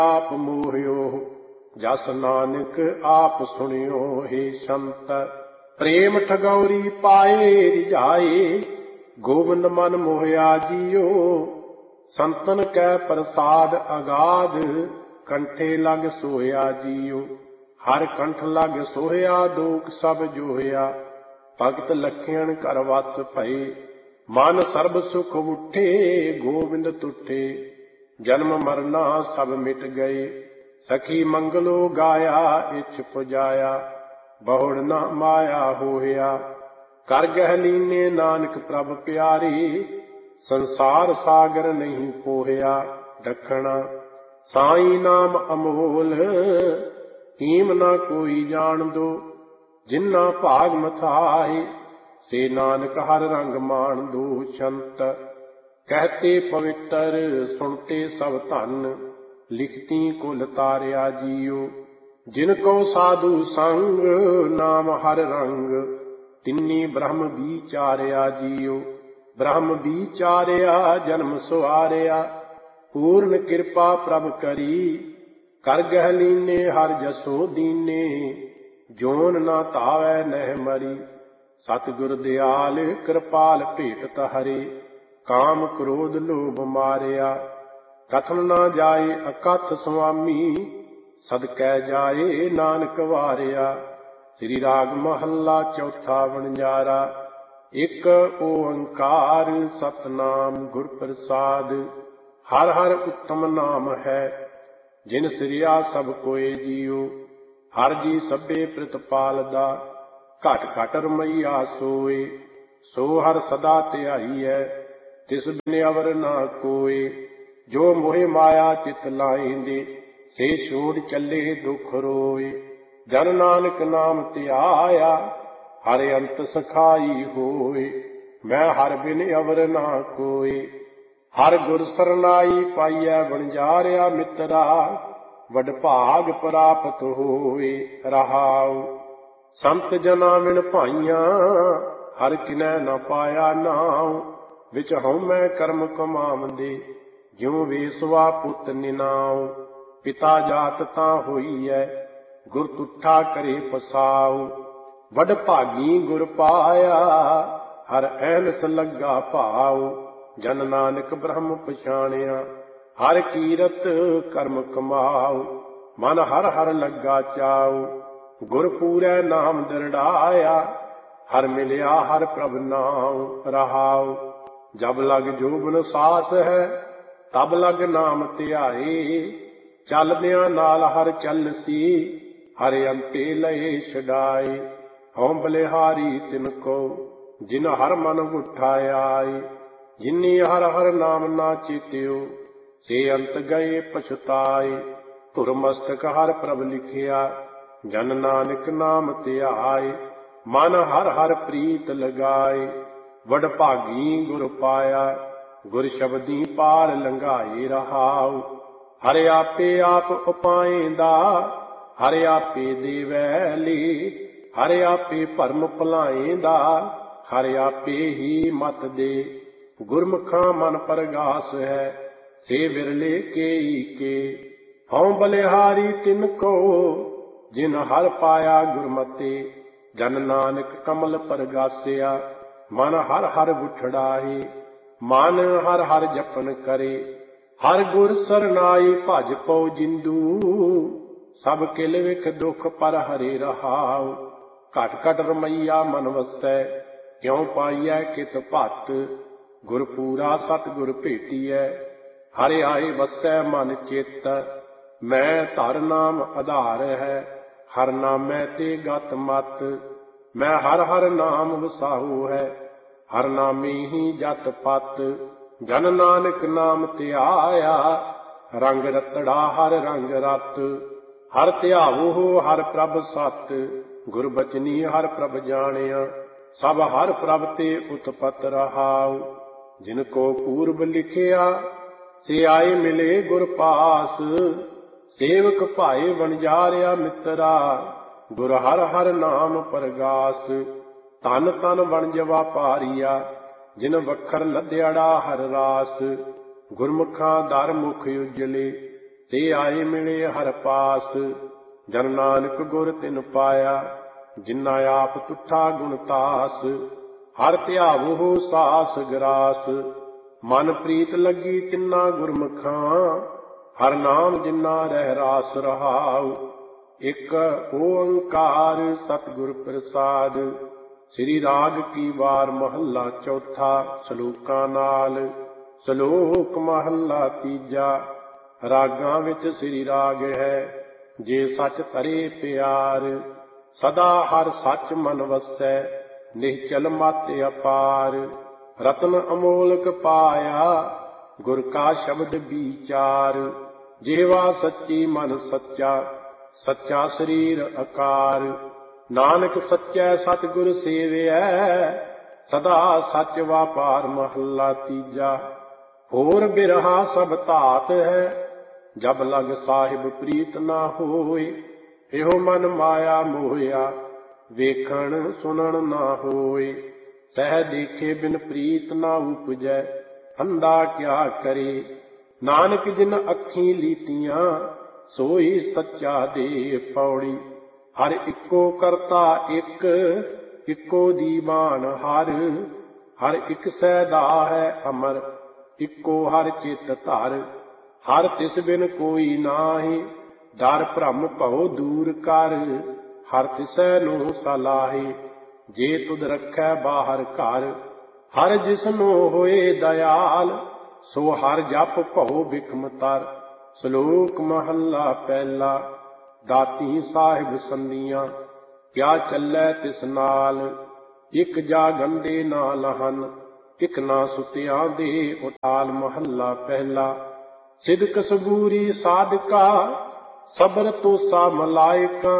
ਆਪ ਮੋਹਿਓ, ਜਸ ਨਾਨਕ ਆਪ ਸੁਣਿਓ ਹੇ ਸੰਤ। ਪ੍ਰੇਮ ਠਗੌਰੀ ਪਾਏ ਰਿਝਾਏ, ਗੋਬਿੰਦ ਮਨ ਮੋਹਿਆ ਜੀਓ। ਸੰਤਨ ਕੈ ਪ੍ਰਸਾਦ ਅਗਾਧ, ਕੰਠੇ ਲਗ ਸੋਹਿਆ ਜੀਓ। ਹਰ ਕੰਠ ਲਗ ਸੋਹਿਆ, ਦੋਖ ਸਭ ਜੋਹਿਆ। ਭਗਤ ਲਖਿਆਣ ਘਰ ਵਸ ਭਏ, ਮਨ ਸਰਬ ਸੁਖ ਉਠੇ। ਗੋਬਿੰਦ ਤੁਠੇ, ਜਨਮ ਮਰਨਾ ਸਭ ਮਿਟ ਗਏ। ਸਖੀ ਮੰਗਲੋ ਗਾਇਆ, ਇਛ ਪੁਜਾਇਆ। ਬਹੁੜ ਨਾ ਮਾਇਆ ਹੋਇਆ, ਕਰ ਗਹਿ ਲੀਨੇ ਨਾਨਕ ਪ੍ਰਭ ਪਿਆਰੀ। ਸੰਸਾਰ ਸਾਗਰ ਨਹੀਂ ਪੋਹਿਆ, ਡਖਣਾ ਸਾਈ ਨਾਮ ਅਮੋਲ। ਕੀਮ ਨਾ ਕੋਈ ਜਾਣ ਦੋ, ਜਿਨਾ ਭਾਗ ਮਥਾਏ। ਸੇ ਨਾਨਕ ਹਰ ਰੰਗ ਮਾਣ ਦੋ ਸੰਤ। ਕਹਤੇ ਪਵਿੱਤਰ ਸੁਣਤੇ ਸਭ ਧਨ, ਲਿਖਤੀ ਕੁਲ ਤਾਰਿਆ ਜੀਓ। ਜਿਨ ਕੋ ਸਾਧੂ ਸੰਗ, ਨਾਮ ਹਰ ਰੰਗ। ਤਿੰਨੀ ਬ੍ਰਹਮ ਵਿਚਾਰਿਆ ਜੀਓ। ਬ੍ਰਹਮ ਵਿਚਾਰਿਆ, ਜਨਮ ਸੁਆਰਿਆ। ਪੂਰਨ ਕਿਰਪਾ ਪ੍ਰਭ ਕਰੀ, ਕਰ ਗਹਿ ਲੀਨੇ ਹਰ ਜਸੋ ਦੀਨੇ। ਜੋਨ ਨਾ ਧਾਵੈ ਨਹਿ ਮਰੀ, ਸਤਿਗੁਰ ਦਿਆਲ ਕਿਰਪਾਲ ਭੇਟਤ ਹਰੇ। ਕਾਮ ਕ੍ਰੋਧ ਲੋਭ ਮਾਰਿਆ, ਕਥਨ ਨਾ ਜਾਏ ਅਕਥ ਸੁਆਮੀ। ਸਦਕੈ ਜਾਏ ਨਾਨਕ ਵਾਰਿਆ। ਸ੍ਰੀ ਰਾਗ ਮਹੱਲਾ ਚੌਥਾ ਵਣਜਾਰਾ। ਇਕ ਓੰਕਾਰ ਸਤਿਨਾਮ ਗੁਰ ਪ੍ਰਸਾਦ। ਹਰ ਹਰ ਉੱਤਮ ਨਾਮ ਹੈ, ਜਿਨ ਸਿਰਿਆ ਸਭ ਕੋਏ ਜੀਓ। ਹਰ ਜੀ ਸਭੇ ਪ੍ਰਤਪਾਲਦਾ, ਘਟ ਘਟ ਰਮਈਆ ਸੋਏ। ਸੋ ਹਰ ਸਦਾ ਧਿਆਈਐ, ਤਿਸ ਬਿਨ ਅਵਰ ਨਾ ਕੋਏ। ਜੋ ਮੋਹਿ ਮਾਇਆ ਚਿਤ ਲਾਇਂਦੇ, ਸੇ ਛੋੜ ਚੱਲੇ ਦੁਖ ਰੋਏ। ਜਨ ਨਾਨਕ ਨਾਮ ਧਿਆਇਆ, ਹਰ ਅੰਤ ਸਖਾਈ ਹੋਏ। ਮੈਂ ਹਰ ਬਿਨ ਅਵਰ ਨਾ ਕੋਏ। ਹਰ ਗੁਰ ਸਰਨਾਈ ਪਾਈਐ ਵਣਜਾਰਿਆ ਮਿੱਤਰਾ। ਵਡ ਭਾਗ ਪ੍ਰਾਪਤ ਹੋਏ ਰਹਾਉ। ਸੰਤ ਜਨਾ ਵਿਣ ਭਾਈਆਂ, ਹਰ ਕਿਨੈ ਨ ਪਾਇਆ ਨਾਉ। ਵਿਚ ਹਉਮੈ ਕਰਮ ਕਮਾਵੰਦੇ, ਜਿਉ ਵੇਸਵਾ ਪੁੱਤ ਨਿਨਾਉ। ਪਿਤਾ ਜਾਤ ਤਾਂ ਹੋਈਐ, ਗੁਰ ਤੁਠਾ ਕਰੇ ਪਸਾਉ। ਵਡ ਭਾਗੀ ਗੁਰ ਪਾਇਆ, ਹਰ ਐਨਸ ਲੱਗਾ ਭਾਉ। ਜਨ ਨਾਨਕ ਬ੍ਰਹਮ ਪਛਾਣਿਆ, ਹਰ ਕੀਰਤ ਕਰਮ ਕਮਾਉ। ਮਨ ਹਰ ਹਰ ਲੱਗਾ ਚਾਉ, ਗੁਰ ਪੂਰੈ ਨਾਮ ਦਰੜਾਇਆ। ਹਰ ਮਿਲਿਆ ਹਰ ਪ੍ਰਭ ਨਾਉ ਰਹਾਉ। ਜਬ ਲਗ ਜੋਬਨ ਸਾਸ ਹੈ, ਤਬ ਲਗ ਨਾਮ ਧਿਆਏ। ਚੱਲਦਿਆਂ ਨਾਲ ਹਰ ਚੱਲਸੀ, ਹਰ ਅੰਤੇ ਲਏ ਛਡਾਏ। ਹਉ ਬਲਿਹਾਰੀ ਤਿਨ ਕੋ, ਜਿਨ ਹਰ ਮਨ ਉਠਾਇਆਏ। ਜਿਨੀ ਹਰ ਹਰ ਨਾਮ ਨਾ ਚੇਤਿਓ, ਸੇ ਅੰਤ ਗਏ ਪਛਤਾਏ। ਧੁਰ ਮਸਤਕ ਹਰ ਪ੍ਰਭ ਲਿਖਿਆ, ਜਨ ਨਾਨਕ ਨਾਮ ਧਿਆਏ। ਮਨ ਹਰ ਹਰ ਪ੍ਰੀਤ ਲਗਾਏ, ਵਡ ਭਾਗੀ ਗੁਰ ਪਾਇਆ। ਗੁਰ ਸ਼ਬਦੀ ਪਾਰ ਲੰਘਾਏ ਰਹਾਉ। ਹਰ ਆਪੇ ਆਪ ਉਪਾਏਂਦਾ, ਹਰ ਆਪੇ ਦੇਵੈ ਲੀ। ਹਰ ਆਪੇ ਭਰਮ ਭੁਲਾਏਂਦਾ, ਹਰ ਆਪੇ ਹੀ ਮਤ ਦੇ। ਗੁਰਮੁਖਾਂ ਮਨ ਪਰਗਾਸ ਹੈ, ਸੇ ਵਿਰਲੇ ਕੇਈ ਕੇ। ਹਉ ਬਲਿਹਾਰੀ ਤਿਨ ਕੋ, ਜਿਨ ਹਰ ਪਾਇਆ ਗੁਰਮਤੇ। ਜਨ ਨਾਨਕ ਕਮਲ ਪਰਗਾਸਿਆ, ਮਨ ਹਰ ਹਰ ਉਠੜਾਏ। ਮਨ ਹਰ ਹਰ ਜਪਨ ਕਰੇ, ਹਰ ਗੁਰ ਸਰਨਾਈ। ਭਜ ਪਉ ਜਿੰਦੂ, ਸਭ ਕਿਲ ਵਿਖ ਦੁਖ ਪਰ ਹਰੇ ਰਹਾਉ। ਘਟ ਘਟ ਰਮਈਆ ਮਨ ਵਸੈ, ਕਿਉ ਪਾਈਐ ਕਿਤ ਭਤ। ਗੁਰ ਪੂਰਾ ਸਤਿਗੁਰ ਭੇਟੀਐ, ਹਰਿ ਆਏ ਵਸੈ ਮਨ ਚਿਤ। ਮੈਂ ਧਰ ਨਾਮ ਆਧਾਰ ਹੈ, ਹਰ ਨਾਮੈ ਤੇ ਗਤ ਮਤ। ਮੈਂ ਹਰ ਹਰ ਨਾਮ ਵਸਾਹੂ ਹੈ, ਹਰ ਨਾਮੇ ਹੀ ਜਤ ਪਤ। ਜਨ ਨਾਨਕ ਨਾਮ ਧਿਆਇਆ, ਰੰਗ ਰਤੜਾ ਹਰ ਰੰਗ ਰਤ। ਹਰ ਧਿਆਵੋ ਹਰ ਪ੍ਰਭ ਸਤ, ਗੁਰ ਬਚਨੀ ਹਰ ਪ੍ਰਭ ਜਾਣਿਆ। ਸਭ ਹਰ ਪ੍ਰਭ ਤੇ ਉਤਪਤ ਰਹਾਉ। ਜਿਨ ਕੋ ਪੂਰਬ ਲਿਖਿਆ, ਸੇ ਆਏ ਮਿਲੇ ਗੁਰ ਪਾਸ। ਸੇਵਕ ਭਾਏ ਵਣਜਾਰਿਆ ਮਿੱਤਰਾ, ਗੁਰ ਹਰ ਹਰ ਨਾਮ ਪਰਗਾਸ। ਤਨ ਤਨ ਵਣਜਵਾ ਪਾਰੀਆ, ਜਿਨ ਵਖਰ ਲੱਦਿਆੜਾ ਹਰ ਰਾਸ। ਗੁਰਮੁਖਾਂ ਦਰ ਮੁਖ ਉਜਲੇ, ਤੇ ਆਏ ਮਿਲੇ ਹਰ ਪਾਸ। ਜਨ ਨਾਨਕ ਗੁਰ ਤਿਨ ਪਾਇਆ, ਜਿਨਾ ਆਪ ਤੁਠਾ ਗੁਣ ਤਾਸ। ਹਰ ਧਿਆਵੋ ਸਾਸ ਗਰਾਸ, ਮਨ ਪ੍ਰੀਤ ਲੱਗੀ ਤਿੰਨਾ ਗੁਰਮੁਖਾਂ। ਹਰ ਨਾਮ ਜਿਨਾ ਰਹਿ ਰਾਸ ਰਹਾਉ, ਇਕ ਓੰਕਾਰ ਸਤਿਗੁਰ ਪ੍ਰਸਾਦ। ਸ੍ਰੀ ਰਾਗ ਕੀ ਵਾਰ ਮਹੱਲਾ ਚੌਥਾ, ਸਲੋਕਾਂ ਨਾਲ। ਸਲੋਕ ਮਹੱਲਾ ਤੀਜਾ। ਰਾਗਾਂ ਵਿੱਚ ਸ੍ਰੀ ਰਾਗ ਹੈ, ਜੇ ਸੱਚ ਧਰੇ ਪਿਆਰ। ਸਦਾ ਹਰ ਸੱਚ ਮਨ ਵਸੈ, ਨਿਹਚਲ ਮਤਿ ਅਪਾਰ। ਰਤਨ ਅਮੋਲਕ ਪਾਇਆ, ਗੁਰ ਕਾ ਸ਼ਬਦ ਵਿਚਾਰ। ਜਿਹਵਾ ਸੱਚੀ ਮਨ ਸੱਚਾ, ਸੱਚਾ ਸਰੀਰ ਆਕਾਰ। ਨਾਨਕ ਸੱਚੈ ਸਤਿਗੁਰ ਸੇਵਿਐ, ਸਦਾ ਸੱਚ ਵਾਪਾਰ। ਮਹੱਲਾ ਤੀਜਾ। ਹੋਰ ਬਿਰਹਾ ਸਭ ਧਾਤ ਹੈ, ਜਬ ਲਗ ਸਾਹਿਬ ਪ੍ਰੀਤ ਨਾ ਹੋਏ। ਇਹੋ ਮਨ ਮਾਇਆ ਮੋਹਿਆ, ਵੇਖਣ ਸੁਣਨ ਨਾ ਹੋਏ। ਸਹਿ ਦੇਖੇ ਬਿਨ ਪ੍ਰੀਤ ਨਾ ਉਪਜੈ, ਅੰਧਾ ਕਿਆ ਕਰੇ। ਨਾਨਕ ਜਿਨ ਅੱਖੀਂ ਲੀਤੀਆਂ, ਸੋਈ ਸੱਚਾ ਦੇ ਪੌੜੀ। ਹਰ ਇੱਕੋ ਕਰਤਾ ਇੱਕ, ਇੱਕੋ ਦੀਵਾਨ ਹਰ। ਹਰ ਇੱਕ ਸੈਦਾ ਹੈ ਅਮਰ, ਇੱਕੋ ਹਰ ਚਿਤ ਧਰ। ਹਰ ਤਿਸ ਬਿਨ ਕੋਈ ਨਾਹੀ, ਡਰ ਭ੍ਰਮ ਭਉ ਦੂਰ ਕਰ। ਹਰ ਤਿਸੈ ਨੂੰ ਸਲਾਹੀ, ਜੇ ਤੁਧ ਰੱਖੈ ਬਾਹਰ ਘਰ। ਹਰ ਜਿਸਨੂੰ ਹੋਏ ਦਇਆਲ, ਸੋ ਹਰ ਜਪ ਭਉ ਬਿਖਮ ਤਰ। ਸਲੋਕ ਮਹੱਲਾ ਪਹਿਲਾ। ਦਾਤੀ ਸਾਹਿਬ ਸੰਧੀਆਂ, ਕਿਆ ਚੱਲੈ ਤਿਸ ਨਾਲ। ਇੱਕ ਜਾ ਗੰਢੇ ਨਾ ਲਹਨ, ਇੱਕ ਨਾ ਸੁਤਿਆਂ ਦੇ ਉਤਾਲ। ਮਹੱਲਾ ਪਹਿਲਾ। ਸਿਦਕ ਸਬੂਰੀ ਸਾਧਕਾ, ਸਬਰ ਤੋਸਾ ਮਲਾਇਕਾ।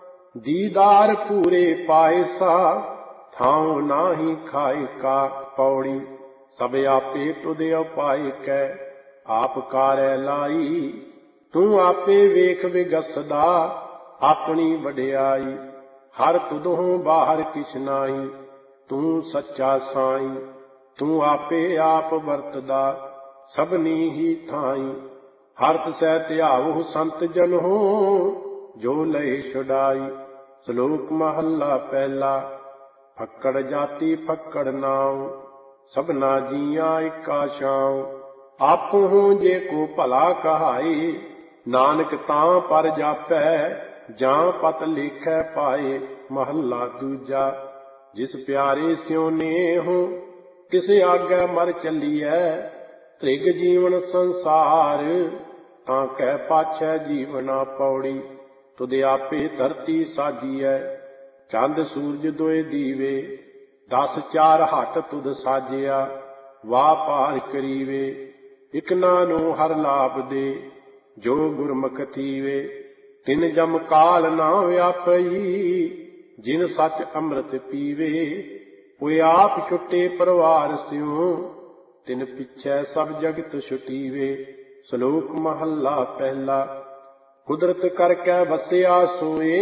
ਦੀਦਾਰ ਪੂਰੇ ਪਾਇਸਾ, ਥਾਉ ਨਾਹੀ ਖਾਇਕਾ। ਪੌੜੀ। ਸਭ ਆਪੇ ਤੁਧ ਉਪਾਇ ਕੈ, ਆਪ ਕਾਰੈ ਲਾਈ। ਤੂੰ ਆਪੇ ਵੇਖ ਵਿਗਸਦਾ, ਆਪਣੀ ਵਡਿਆਈ। ਹਰ ਤੁਧੋਂ ਬਾਹਰ ਕਿਛ ਨਾਹੀ, ਤੂੰ ਸੱਚਾ ਸਾਈ। ਤੂੰ ਆਪੇ ਆਪ ਵਰਤਦਾ, ਸਭਨੀ ਹੀ ਥਾਈ। ਹਰ ਤਿਸੈ ਧਿਆਵਹੁ ਸੰਤ ਜਨਹੁ, ਜੋ ਲਏ ਛੁਡਾਈ। ਸਲੋਕ ਮਹੱਲਾ ਪਹਿਲਾ। ਫੱਕੜ ਜਾਤੀ ਫੱਕੜ ਨਾਉ, ਸਭਨਾ ਜੀਆਂ ਇੱਕਾ ਛਾਉ। ਆਪਹੁ ਜੇ ਕੋ ਭਲਾ ਕਹਾਈ, ਨਾਨਕ ਤਾਂ ਪਰ ਜਾਪੈ, ਜਾਂ ਪਤ ਲੇਖੈ ਪਾਏ। ਮਹੱਲਾ ਦੂਜਾ। ਜਿਸ ਪਿਆਰੇ ਸਿਉ ਨੇਹੁ, ਕਿਸ ਆਗੈ ਮਰ ਚੱਲੀਐ। ਤ੍ਰਿਗ ਜੀਵਨ ਸੰਸਾਰ, ਤਾਂ ਕਹਿ ਪਾਛੈ ਜੀਵਨਾ। ਪੌੜੀ। ਤੁਧ ਆਪੇ ਧਰਤੀ ਸਾਜੀਐ, ਚੰਦ ਸੂਰਜ ਦੋਏ ਦੀਵੇ। 10 4 ਹੱਟ ਤੁਧ ਸਾਜਿਆ, ਵਾਹ ਪਾਰ ਕਰੀਵੇ। ਇਕ ਨਾਨੋ ਹਰ ਲਾਭ ਦੇ, ਜੋ ਗੁਰਮੁਖ ਥੀਵੇ। ਤਿਨ ਜਮ ਕਾਲ ਨਾ ਵਿਆਪਈ, ਜਿਨ ਸੱਚ ਅੰਮ੍ਰਿਤ ਪੀਵੇ। ਕੋਈ ਆਪ ਛੁੱਟੇ ਪਰਵਾਰ ਸਿਉ, ਤਿਨ ਪਿਛੈ ਸਭ ਜਗਤ ਛੁਟੀਵੇ। ਸਲੋਕ ਮਹੱਲਾ ਪਹਿਲਾ। ਕੁਦਰਤ ਕਰਕੇ ਵਸਿਆ ਸੋਏ,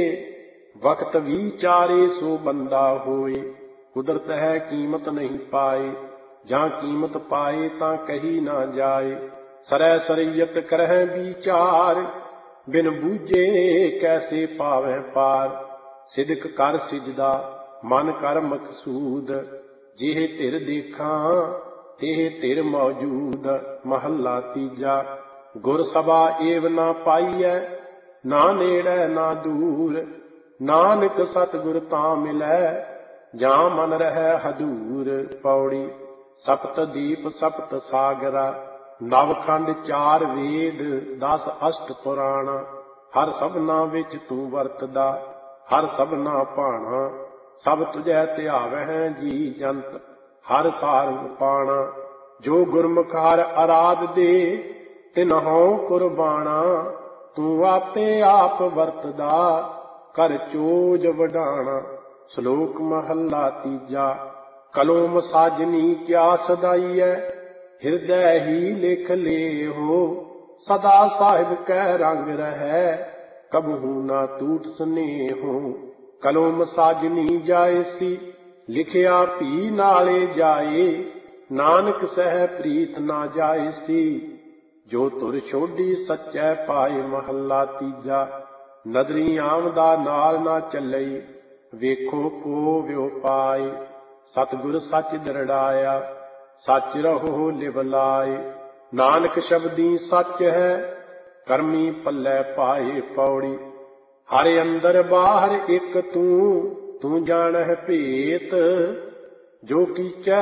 ਵਕਤ ਵਿਚਾਰੇ ਸੋ ਬੰਦਾ ਹੋਏ। ਕੁਦਰਤ ਹੈ ਕੀਮਤ ਨਹੀਂ ਪਾਏ, ਜਾਂ ਕੀਮਤ ਪਾਏ ਤਾਂ ਕਹੀ ਨਾ ਜਾਏ। ਸਰੈ ਸਰੀਅਤ ਕਰਹਿ ਵਿਚਾਰ, ਬਿਨ ਬੂਝੇ ਕੈਸੇ ਪਾਵੈ ਪਾਰ। ਸਿਦਕ ਕਰ ਸਿਜਦਾ, ਮਨ ਕਰ ਮਕਸੂਦ। ਜਿਹੇ ਧਿਰ ਦੇਖਾਂ, ਤੇਹ ਧਿਰ ਮੌਜੂਦ। ਮਹੱਲਾ ਤੀਜਾ। ਗੁਰ ਸਭਾ ਏਵ ਨਾ ਪਾਈਐ, ਨਾ ਨੇੜੈ ਨਾ ਦੂਰ। ਨਾਨਕ ਸਤਿਗੁਰ ਤਾਂ ਮਿਲੈ, ਜਾਂ ਮਨ ਰਹਿ ਹਦੂਰ। ਪੌੜੀ। ਸਪਤ ਦੀਪ ਸਪਤ ਸਾਗਰਾ, ਨਵਖੰਡ 4 ਵੇਦ। 10 ਅਸ਼ਟ ਪੁਰਾਣ। ਹਰ ਸਭਨਾ ਵਿੱਚ ਤੂੰ ਵਰਤਦਾ, ਹਰ ਸਭਨਾ ਭਾਣਾ। ਸਭ ਤੁਝੈ ਧਿਆਵਹਿ ਜੀ ਜੰਤ, ਹਰ ਸਾਰੰਗ ਪਾਣਾ। ਜੋ ਗੁਰਮੁਖ ਹਰ ਅਰਾਧ ਦੇ, ਤਿਨਹੁ ਕੁਰਬਾਣਾ। ਤੂੰ ਆਪੇ ਆਪ ਵਰਤਦਾ, ਕਰ ਚੋਜ ਵਡਾਣਾ। ਸ਼ਲੋਕ ਮਹੱਲਾ ਤੀਜਾ। ਕਲੋਮ ਸਾਜਨੀ ਕਿਆ ਸਦਾਈਐ, ਹਿਰਦੈ ਹੀ ਲਿਖ ਲੇਹੋ। ਸਦਾ ਸਾਹਿਬ ਕੈ ਰੰਗ ਰਹੈ, ਕਬਹੂ ਨਾ ਟੂਟ ਸਨੇਹੋ। ਕਲੋਮ ਸਾਜਨੀ ਜਾਇਸੀ, ਲਿਖਿਆ ਭੀ ਨਾਲੇ ਜਾਏ। ਨਾਨਕ ਸਹਿ ਪ੍ਰੀਤ ਨਾ ਜਾਇਸੀ, ਜੋ ਤੁਰ ਛੋਡੀ ਸੱਚੈ ਪਾਏ। ਮਹੱਲਾ ਤੀਜਾ। ਨਦਰੀ ਆਮਦਾ ਨਾਲ ਨਾ ਚੱਲਈ, ਵੇਖੋ ਕੋ ਵਿਉ ਪਾਏ। ਸਤਿਗੁਰ ਸੱਚ ਦਰੜਾਇਆ, ਸੱਚ ਰਹੋ ਲਿਵ ਲਾਏ। ਨਾਨਕ ਸ਼ਬਦੀ ਸੱਚ ਹੈ, ਕਰਮੀ ਪੱਲੇ ਪਾਏ। ਪੌੜੀ। ਹਰ ਅੰਦਰ ਬਾਹਰ ਇੱਕ ਤੂੰ, ਤੂੰ ਜਾਣਹਿ ਭੇਤ। ਜੋ ਕੀਚੈ